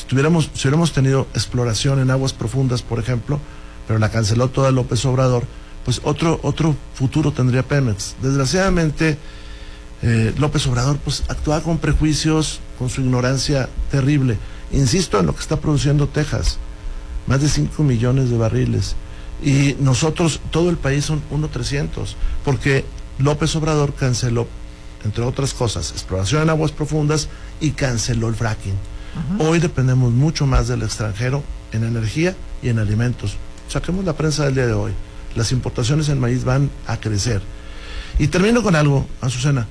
Si hubiéramos tenido exploración en aguas profundas, por ejemplo, pero la canceló toda López Obrador, pues otro futuro tendría Pemex. Desgraciadamente, López Obrador pues actuaba con prejuicios, con su ignorancia terrible. Insisto en lo que está produciendo Texas, más de 5 millones de barriles, y nosotros, todo el país son 1.300, porque López Obrador canceló, entre otras cosas, exploración en aguas profundas y canceló el fracking. Hoy dependemos mucho más del extranjero en energía y en alimentos. Saquemos la prensa del día de hoy. Las importaciones en maíz van a crecer. Y termino con algo, Azucena.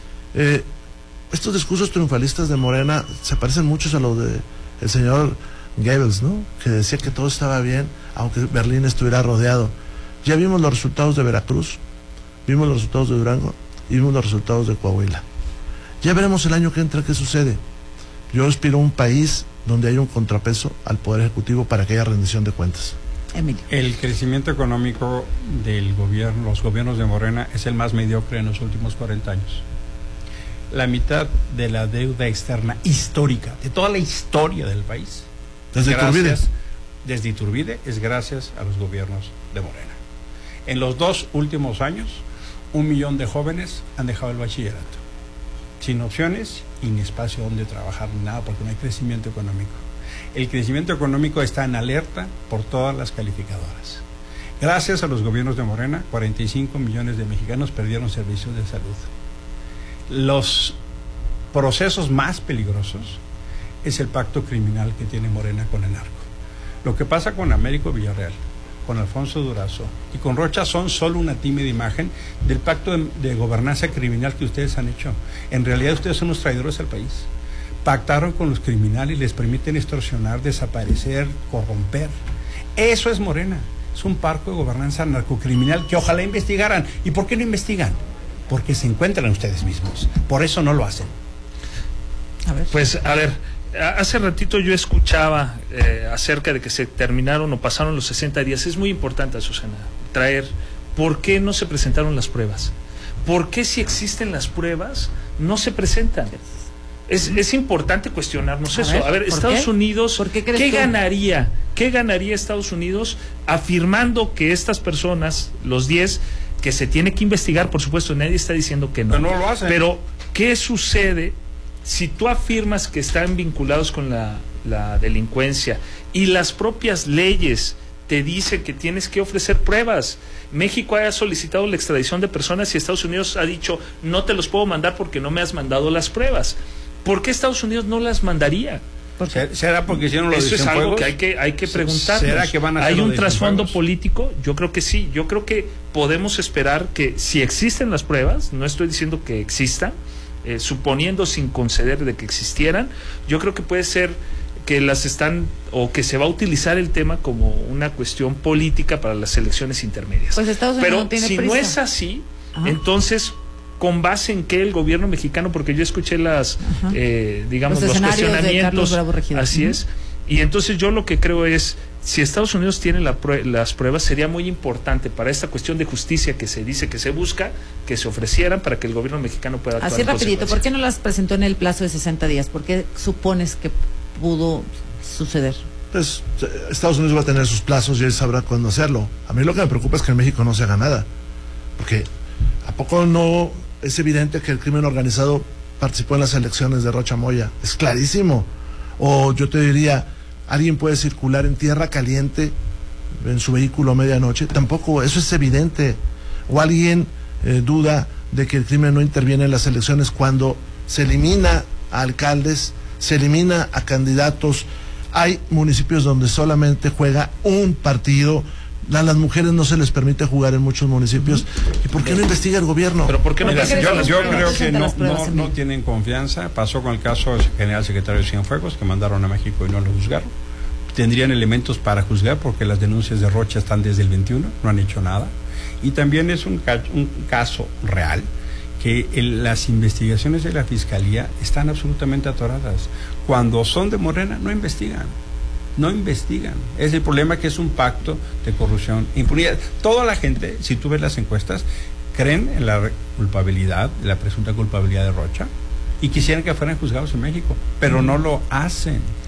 Estos discursos triunfalistas de Morena se parecen mucho a los de el señor Goebbels, ¿no? Que decía que todo estaba bien, aunque Berlín estuviera rodeado. Ya vimos los resultados de Veracruz, vimos los resultados de Durango y vimos los resultados de Coahuila. Ya veremos el año que entra qué sucede. Yo aspiro a un país donde haya un contrapeso al Poder Ejecutivo para que haya rendición de cuentas. Emilio. El crecimiento económico del gobierno, los gobiernos de Morena, es el más mediocre en los últimos 40 años. La mitad de la deuda externa histórica, de toda la historia del país, desde Iturbide, es gracias a los gobiernos de Morena. En los 2 últimos años, 1 millón de jóvenes han dejado el bachillerato, sin opciones y ni espacio donde trabajar ni nada, porque no hay crecimiento económico. El crecimiento económico está en alerta por todas las calificadoras. Gracias a los gobiernos de Morena, 45 millones de mexicanos perdieron servicios de salud. Los procesos más peligrosos es el pacto criminal que tiene Morena con el narco. Lo que pasa con Américo Villarreal, con Alfonso Durazo y con Rocha son solo una tímida imagen del pacto de gobernanza criminal que ustedes han hecho. En realidad ustedes son los traidores al país. Pactaron con los criminales y les permiten extorsionar, desaparecer, corromper. Eso es Morena. Es un pacto de gobernanza narcocriminal que ojalá investigaran. ¿Y por qué no investigan? Porque se encuentran ustedes mismos. Por eso no lo hacen. Pues, a ver, hace ratito yo escuchaba acerca de que se terminaron o pasaron los 60 días. Es muy importante, Susana, traer por qué no se presentaron las pruebas. ¿Por qué si existen las pruebas no se presentan? Es importante cuestionarnos eso. A ver, Estados Unidos, ¿qué ganaría? ¿Qué ganaría Estados Unidos afirmando que estas personas, los 10, que se tiene que investigar? Por supuesto, nadie está diciendo que no. Pero no lo hacen. Pero, ¿qué sucede si tú afirmas que están vinculados con la delincuencia y las propias leyes te dicen que tienes que ofrecer pruebas? México ha solicitado la extradición de personas y Estados Unidos ha dicho, no te los puedo mandar porque no me has mandado las pruebas. ¿Por qué Estados Unidos no las mandaría? ¿Será porque hicieron los Eso es algo que hay que preguntarnos. ¿Será que van a hacer ¿Hay un de trasfondo Cienfuegos? político? Yo creo que sí. Yo creo que podemos esperar que si existen las pruebas, no estoy diciendo que existan, suponiendo sin conceder de que existieran, yo creo que puede ser que las están o que se va a utilizar el tema como una cuestión política para las elecciones intermedias. Pues Estados Unidos Pero no tiene si prisa. no es así, entonces, ¿con base en qué el gobierno mexicano? Porque yo escuché digamos, los cuestionamientos. Así es. Y entonces yo lo que creo es, si Estados Unidos tiene las pruebas, sería muy importante para esta cuestión de justicia que se dice que se busca, que se ofrecieran para que el gobierno mexicano pueda actuar. Así rapidito, ¿por qué no las presentó en el plazo de 60 días? ¿Por qué supones que pudo suceder? Pues Estados Unidos va a tener sus plazos y él sabrá cuándo hacerlo. A mí lo que me preocupa es que en México no se haga nada. Porque ¿a poco no es evidente que el crimen organizado participó en las elecciones de Rocha Moya? Es clarísimo. O yo te diría, ¿alguien puede circular en tierra caliente en su vehículo a medianoche? Tampoco, eso es evidente. ¿O alguien duda de que el crimen no interviene en las elecciones cuando se elimina a alcaldes, se elimina a candidatos? Hay municipios donde solamente juega un partido. A las mujeres no se les permite jugar en muchos municipios. ¿Y por qué no investiga el gobierno? ¿Pero por qué no? Mira, yo creo que las pruebas, no tienen confianza. Pasó con el caso del general secretario de Cienfuegos, que mandaron a México y no lo juzgaron. Tendrían elementos para juzgar porque las denuncias de Rocha están desde el 21, no han hecho nada. Y también es un caso real que las investigaciones de la Fiscalía están absolutamente atoradas. Cuando son de Morena, no investigan. No investigan. Es el problema, que es un pacto de corrupción, impunidad. Toda la gente, si tú ves las encuestas, creen en la culpabilidad, la presunta culpabilidad de Rocha, y quisieran que fueran juzgados en México, pero no lo hacen.